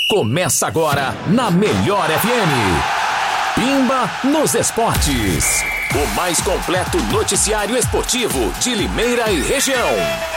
Começa agora na Melhor FM. Pimba nos Esportes. O mais completo noticiário esportivo de Limeira e região.